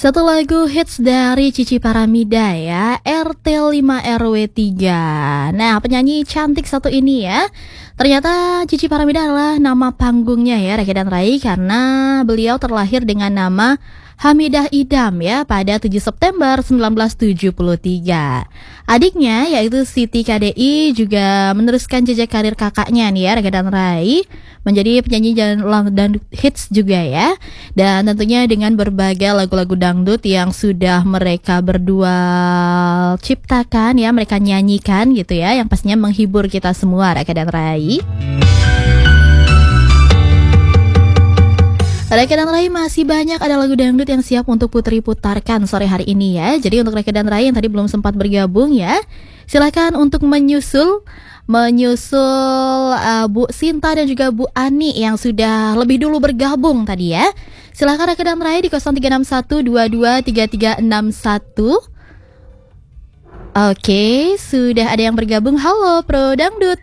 Satu lagu hits dari Cici Paramida ya, RT5RW3. Nah, penyanyi cantik satu ini ya, ternyata Cici Paramida adalah nama panggungnya ya, Reke dan Rai, karena beliau terlahir dengan nama Hamidah Idam ya pada 7 September 1973. Adiknya yaitu Siti KDI juga meneruskan jejak karir kakaknya nih ya, Reke dan Rai, menjadi penyanyi dan hits juga ya. Dan tentunya dengan berbagai lagu-lagu dangdut yang sudah mereka berdua ciptakan ya, mereka nyanyikan gitu ya, yang pastinya menghibur kita semua, Reke dan Rai. Reke dan Rai, masih banyak ada lagu dangdut yang siap untuk Putri putarkan sore hari ini ya. Jadi untuk Reke dan Rai yang tadi belum sempat bergabung ya, silakan untuk menyusul Bu Sinta dan juga Bu Ani yang sudah lebih dulu bergabung tadi ya. Silakan Reke dan Rai di 0361223361. Oke, sudah ada yang bergabung. Halo Pro Dangdut.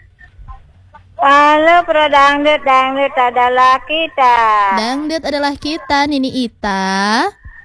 Halo Pro Dangdut, dangdut adalah kita. Dangdut adalah kita, Nini Ita.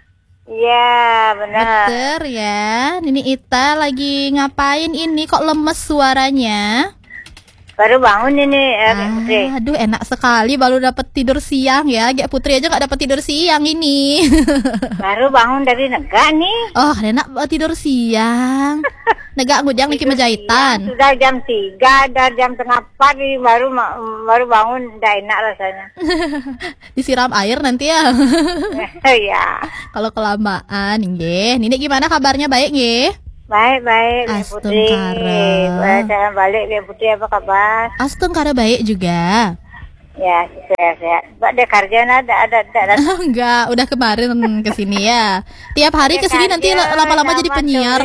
Iya, benar. Betul ya. Nini Ita lagi ngapain ini? Kok lemes suaranya? Baru bangun ini, Putri. Aduh, enak sekali baru dapat tidur siang ya. Kayak Putri aja nggak dapat tidur siang ini. Baru bangun dari negak nih. Oh, enak tidur siang. Negak ngujang Niki Majahitan. Sudah jam 3, dan jam setengah 4 nih, baru bangun, udah enak rasanya. Disiram air nanti ya. Iya. Kalau kelamaan, nggih. Nini gimana kabarnya, baik nggih? Baik, Putri. Saya balik, Putri, apa kabar? Astungkara baik juga. Ya, sehat. Mbak dek kerjaan ada. Enggak, udah kemarin kesini ya. Tiap hari kesini nanti lama-lama jadi penyiar.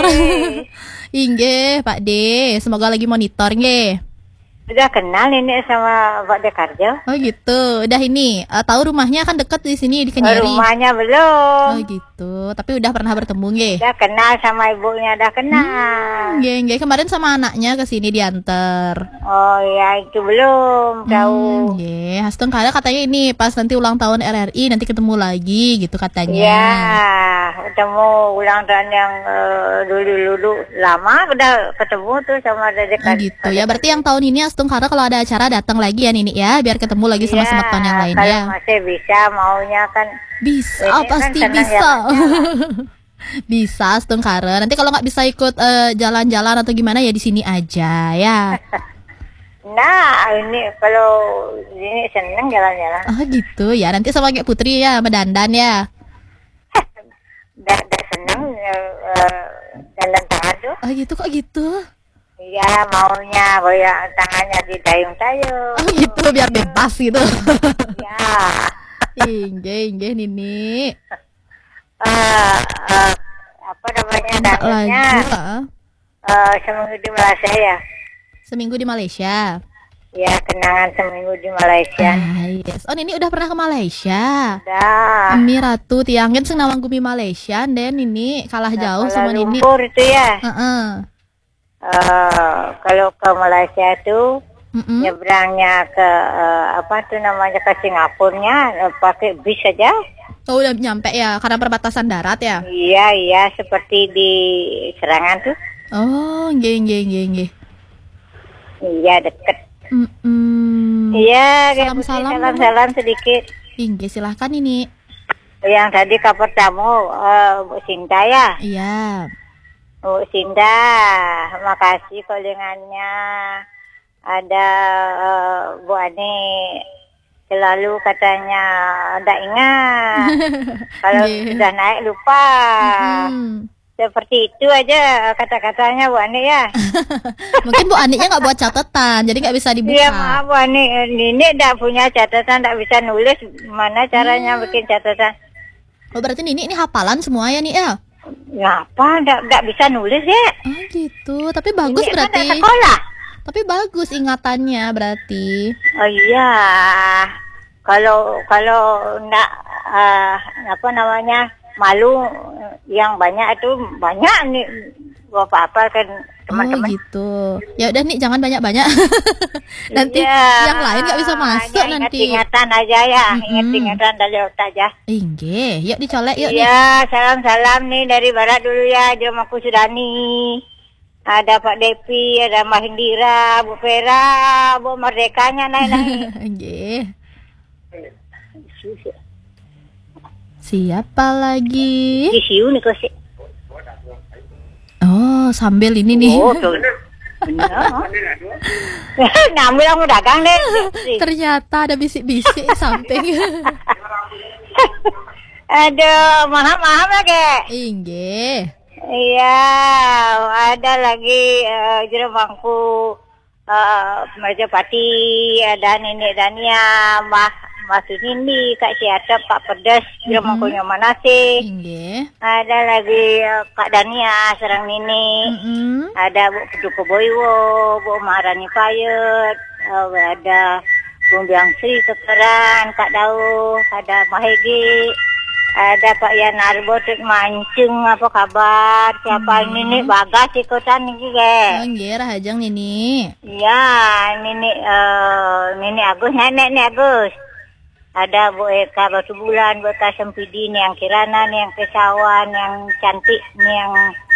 Inggih, Pak D. Semoga lagi monitor nggih. Udah kenal ini sama Pak Dekarjo. Oh gitu. Udah ini tahu rumahnya kan dekat di sini di Kenyeri. Rumahnya belum. Oh gitu. Tapi udah pernah bertemu nggih? Udah kenal sama ibunya, udah kenal. Nggih. Kemarin sama anaknya ke sini diantar. Oh ya, itu belum tahu. Nggih. Astungkara katanya ini pas nanti ulang tahun RRI nanti ketemu lagi gitu katanya. Ya, ketemu ulang tahun yang dulu lama udah ketemu tuh sama Dekarjo. Oh gitu ya. Berarti yang tahun ini Astungkara kalau ada acara datang lagi ya Nini ya, biar ketemu lagi sama tahun yang lainnya. Kalau masih bisa, maunya kan bisa, pasti kan bisa. Bisa Astungkara. Nanti kalau nggak bisa ikut jalan-jalan atau gimana ya di sini aja ya. Nah, ini kalau ini seneng jalan-jalan. Oh gitu ya. Nanti sama kayak Putri ya, mendandan ya. Udah seneng jalan tangan tuh. Oh gitu, kok gitu? Iya, maunya goyang tangannya di dayung-dayung. Oh gitu, biar bebas gitu. Ya. Inggih Nini. Apa namanya dangdutnya? Seminggu di Malaysia ya. Seminggu di Malaysia. Ya, kenangan seminggu di Malaysia. Yes. Oh, Nini udah pernah ke Malaysia. Udah. Mi Ratu tiangin sing nawang gumi Malaysia, dan ini kalah jauh sama Nini. Lumpur itu ya. Kalau ke Malaysia itu nyebrangnya ke apa tuh namanya, ke Singapurnya pakai bis saja. Oh, udah nyampe ya karena perbatasan darat ya. Iya, seperti di Serangan tuh. Oh, nggih. Iya, deket. Iya, salam sedikit. Inggih, silahkan ini. Yang tadi kabar tamu Bu Sinta ya. Iya. Bu Sinta, makasih callingannya. Ada Bu Ani selalu katanya tidak ingat. Kalau sudah naik lupa. Seperti itu aja kata-katanya Bu Ani ya. Mungkin Bu Aninya nggak buat catatan, jadi nggak bisa dibuka. Iya, maaf Bu Ani, ini tidak punya catatan, tidak bisa nulis. Mana caranya bikin catatan? Oh, berarti ini hafalan semua ya nih ya? Ngapa nggak bisa nulis ya? Oh gitu, tapi bagus ini berarti. Kan sekolah. Tapi bagus ingatannya berarti. Oh iya, kalau nggak apa namanya, malu yang banyak itu banyak nih apa-apa kan Oh teman-teman. gitu. Ya udah nih jangan banyak-banyak. Nanti Iya, yang lain nggak bisa masuk hanya nanti. ingat-ingatan aja ya, Mm-mm. ingat-ingatan dari otak aja. Inggih, yuk dicolek yuk nih. Iya, salam-salam nih dari barat dulu ya, di rumahku Sudani. Ada Pak Depi, ada Mbak Hindira, Bu Vera, Bu Merdekanya naik-naik. Inggih. Siapa lagi? Di siu nih kok sih. Oh, sambil ini nih. Oh, tuh. Benar. Ngambil aku dagang deh. Ternyata ada bisik-bisik samping. Aduh, mahal-mahal lagi. Inggih. Iya, ada lagi jeremangku Merjapati, ada Nenek Dania, Mas Nindi, Kak Siatap, Pak Pedas, jeremangku Nyomanase. Inggih. Ada lagi Kak Dania, Serang Nini. Ada Bu Puduko Boywo, Bu Maharani Payet, ada Bu Biang Sri Kekeran, Kak Dau, ada Mahegi. Ada Pak Yanarbo Tuk Mancung, apa kabar? Siapa ini nih bagas ikutan nih Oh, nggih rahajang Nini. Iya, Nini Agus, nenek nih Agus. Ada Bu Eka Batu Bulan, Bu Eka Sempidi nih yang Kirana nih yang Kesawan, yang cantik nih yang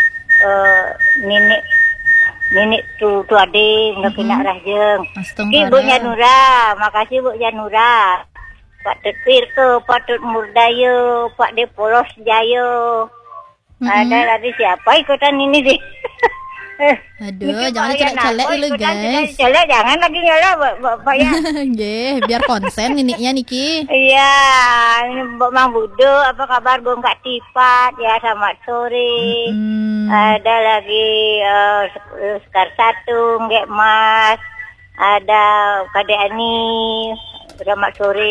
Nini tu ade nggak kena rahajeng. Ibu Janura, makasih Bu Janura. Pak Tetir ke, Pak Tut Murdaya, Pak Depolos Jaya. Ada lagi siapa ikutan ini sih? Aduh, jangan dicolek-colek dulu guys. Colek jangan lagi nyolek Pak ya. Nggih, biar konsen niniknya Niki. Iya, ini Mang Budo, apa kabar Bung Kak Tipat? Ya, selamat sore. Ada lagi Sekar Satu, Nggak Mas. Ada Kadek Ani, selamat sore.